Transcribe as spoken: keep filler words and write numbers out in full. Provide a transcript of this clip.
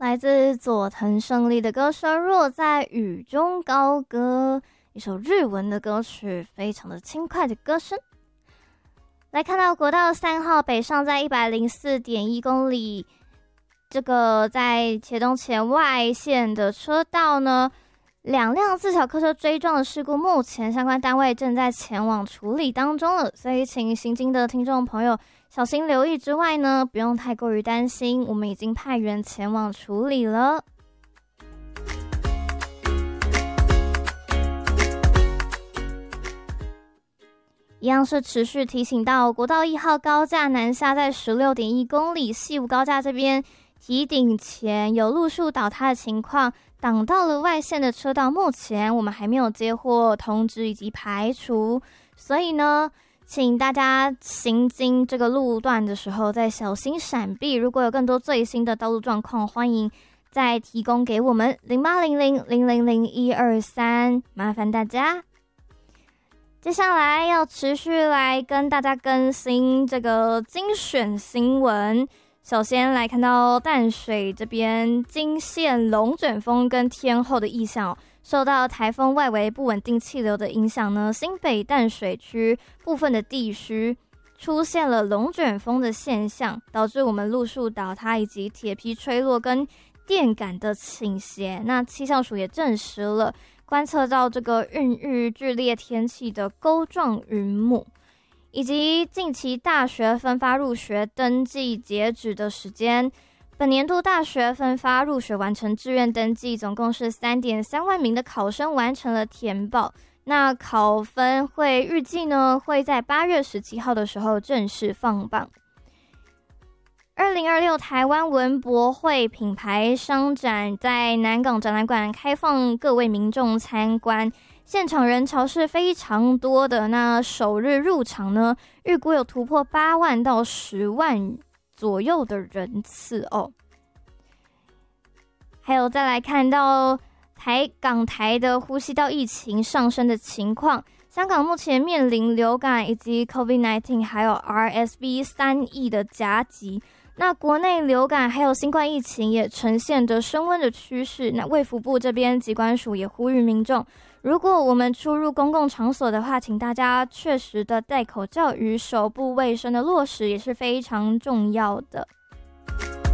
来自佐藤胜利的歌声《若在雨中高歌》，一首日文的歌曲，非常的轻快的歌声。来看到国道三号北上在 一百零四点一 公里，这个在茄东前外线的车道呢，两辆自小客车追撞的事故，目前相关单位正在前往处理当中了，所以请行经的听众朋友小心留意之外呢，不用太过于担心，我们已经派员前往处理了。一样是持续提醒到国道一号高架南下在 十六点一 公里，西武高架这边提顶前有路树倒塌的情况，挡到了外线的车道，目前我们还没有接获通知以及排除，所以呢请大家行经这个路段的时候再小心闪避，如果有更多最新的道路状况，欢迎再提供给我们零八零零零零零一二三，麻烦大家。接下来要持续来跟大家更新这个精选新闻。首先来看到淡水这边金线龙卷风跟天候的异象，受到台风外围不稳定气流的影响呢，新北淡水区部分的地区出现了龙卷风的现象，导致我们路树倒塌以及铁皮吹落跟电杆的倾斜。那气象署也证实了观测到这个孕育剧烈天气的钩状云母，以及近期大学分发入学登记截止的时间。本年度大学分发入学完成志愿登记，总共是 三点三万名的考生完成了填报。那考分会预计呢会在八月十七号的时候正式放榜。二零二六台湾文博会品牌商展在南港展览馆开放各位民众参观，现场人潮是非常多的。那首日入场呢，预估有突破八万到十万左右的人次哦。还有再来看到台港台的呼吸道疫情上升的情况，香港目前面临流感以及 COVID 十九 还有 R S V 三 亿的夹击。那国内流感还有新冠疫情也呈现着升温的趋势，那卫福部这边疾管署也呼吁民众，如果我们出入公共场所的话，请大家确实的戴口罩与手部卫生的落实也是非常重要的。